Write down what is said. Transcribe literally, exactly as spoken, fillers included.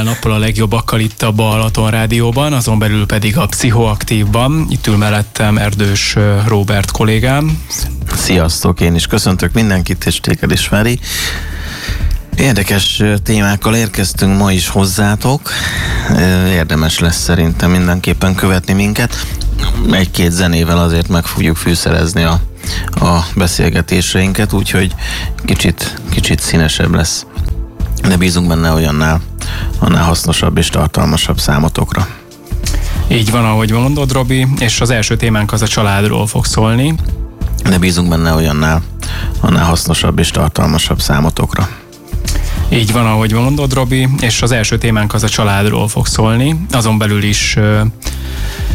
nappal a legjobbakkal itt a Balaton Rádióban, azon belül pedig a Pszichoaktívban. Itt ül mellettem Erdős Róbert kollégám. Sziasztok, én is köszöntök mindenkit, és téged is, Feri. Érdekes témákkal érkeztünk ma is hozzátok. Érdemes lesz szerintem mindenképpen követni minket. Egy-két zenével azért meg fogjuk fűszerezni a, a beszélgetéseinket, úgyhogy kicsit, kicsit színesebb lesz. De bízunk benne olyannál, annál hasznosabb és tartalmasabb számotokra. Így van, ahogy mondod, Robi, és az első témánk az a családról fog szólni. De bízunk benne olyannál, annál hasznosabb és tartalmasabb számotokra. Így van, ahogy mondod, Robi, és az első témánk az a családról fog szólni. Azon belül is